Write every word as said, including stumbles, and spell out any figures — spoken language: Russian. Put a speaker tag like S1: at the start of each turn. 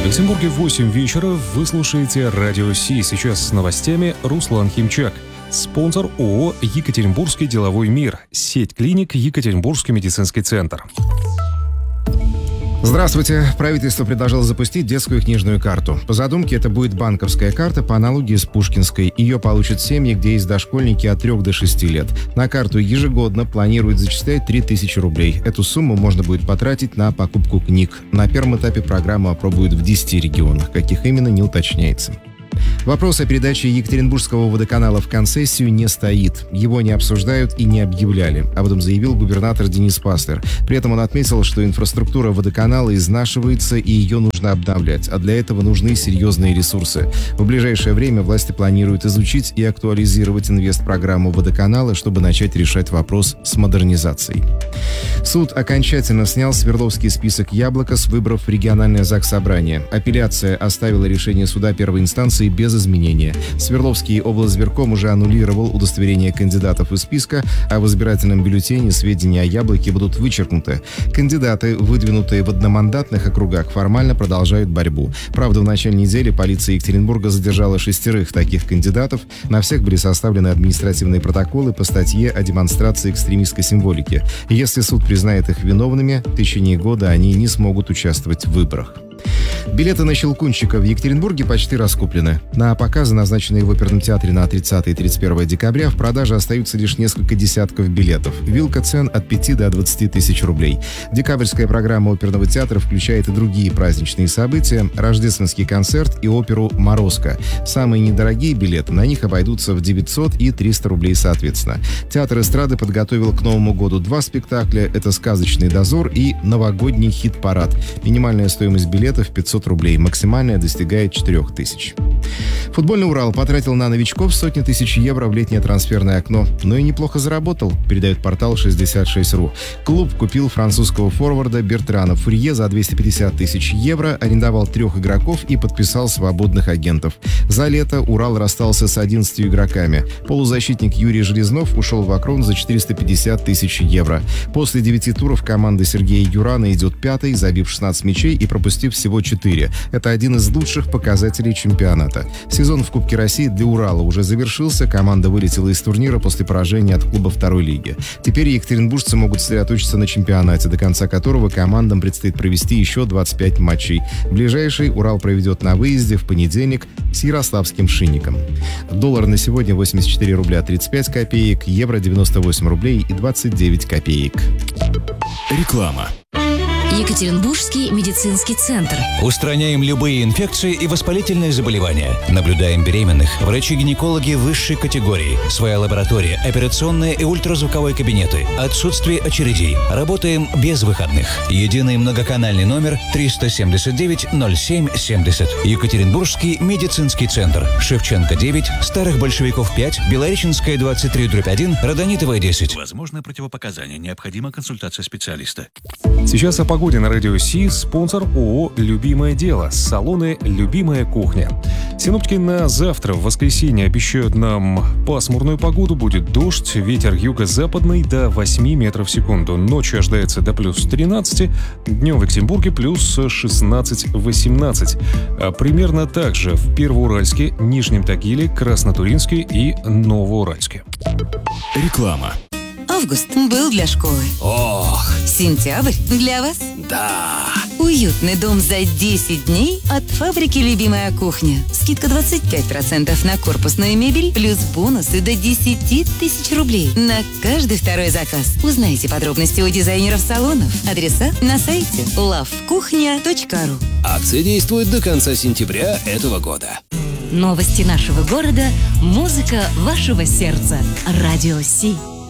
S1: В Екатеринбурге восемь вечера. Вы слушаете Радио Си. Сейчас с новостями Руслан Химчак. Спонсор ООО «Екатеринбургский деловой мир». Сеть клиник «Екатеринбургский медицинский центр».
S2: Здравствуйте. Правительство предложило запустить детскую книжную карту. По задумке, это будет банковская карта по аналогии с пушкинской. Ее получат семьи, где есть дошкольники от трёх до шести лет. На карту ежегодно планируют зачислять три тысячи рублей. Эту сумму можно будет потратить на покупку книг. На первом этапе программу опробуют в десяти регионах. Каких именно, не уточняется. Вопрос о передаче Екатеринбургского водоканала в концессию не стоит. Его не обсуждают и не объявляли. Об этом заявил губернатор Денис Пастер. При этом он отметил, что инфраструктура водоканала изнашивается и ее нужно обновлять. А для этого нужны серьезные ресурсы. В ближайшее время власти планируют изучить и актуализировать инвестпрограмму водоканала, чтобы начать решать вопрос с модернизацией. Суд окончательно снял Свердловский список «Яблоко» с выборов в региональное заксобрание. Апелляция оставила решение суда первой инстанции без изменения. Свердловский облсбирком уже аннулировал удостоверение кандидатов из списка, а в избирательном бюллетене сведения о «Яблоке» будут вычеркнуты. Кандидаты, выдвинутые в одномандатных округах, формально продолжают борьбу. Правда, в начале недели полиция Екатеринбурга задержала шестерых таких кандидатов. На всех были составлены административные протоколы по статье о демонстрации экстремистской символики. Если суд признает их виновными, в течение года они не смогут участвовать в выборах. Билеты на «Щелкунчика» в Екатеринбурге почти раскуплены. На показы, назначенные в оперном театре на тридцатое и тридцать первое декабря, в продаже остаются лишь несколько десятков билетов. Вилка цен от пяти до двадцати тысяч рублей. Декабрьская программа оперного театра включает и другие праздничные события, рождественский концерт и оперу «Морозко». Самые недорогие билеты, на них обойдутся в девятьсот и триста рублей соответственно. Театр эстрады подготовил к Новому году два спектакля. Это «Сказочный дозор» и «Новогодний хит-парад». Минимальная стоимость билетов пятьсот рублей, максимальная достигает четырех тысяч. Футбольный «Урал» потратил на новичков сотни тысяч евро в летнее трансферное окно, но и неплохо заработал, передает портал шестьдесят шесть точка ру. Клуб купил французского форварда Бертрана Фурье за двести пятьдесят тысяч евро, арендовал трех игроков и подписал свободных агентов. За лето «Урал» расстался с одиннадцатью игроками. Полузащитник Юрий Железнов ушел в «Акрон» за четыреста пятьдесят тысяч евро. После девяти туров команда Сергея Юрана идет пятой, забив шестнадцать мячей и пропустив всего четыре. Это один из лучших показателей чемпионата. Сезон в Кубке России для «Урала» уже завершился. Команда вылетела из турнира после поражения от клуба второй лиги. Теперь екатеринбуржцы могут сосредоточиться на чемпионате, до конца которого командам предстоит провести еще двадцать пять матчей. Ближайший «Урал» проведет на выезде в понедельник с ярославским «Шинником». Доллар на сегодня восемьдесят четыре рубля тридцать пять копеек, евро девяносто восемь рублей и двадцать девять копеек.
S3: Реклама.
S4: Екатеринбургский медицинский центр.
S3: Устраняем любые инфекции и воспалительные заболевания. Наблюдаем беременных. Врачи-гинекологи высшей категории. Своя лаборатория, операционные и ультразвуковые кабинеты. Отсутствие очередей. Работаем без выходных. Единый многоканальный номер триста семьдесят девять ноль семь семьдесят. Екатеринбургский медицинский центр. Шевченко девять, Старых Большевиков пять, Белореченская двадцать три дробь один, Родонитовая десять.
S5: Возможно противопоказания. Необходима консультация специалиста.
S1: Сейчас о погоде на Радио Си. Спонсор ООО «Любимое дело». Салоны «Любимая кухня». Синоптики на завтра, в воскресенье, обещают нам пасмурную погоду. Будет дождь, ветер юго-западный до восьми метров в секунду. Ночью ожидается до плюс тринадцати, днем в Екатеринбурге плюс шестнадцать-восемнадцать. А примерно так же в Первоуральске, Нижнем Тагиле, Краснотуринске и Новоуральске.
S3: Реклама.
S6: Август был для школы.
S5: Ох!
S6: Сентябрь для вас.
S5: Да!
S6: Уютный дом за десять дней от фабрики «Любимая кухня». Скидка двадцать пять процентов на корпусную мебель, плюс бонусы до десять тысяч рублей на каждый второй заказ. Узнайте подробности у дизайнеров салонов. Адреса на сайте лав кухня точка ру.
S5: Акция действует до конца сентября этого года.
S4: Новости нашего города, музыка вашего сердца. Радио Си.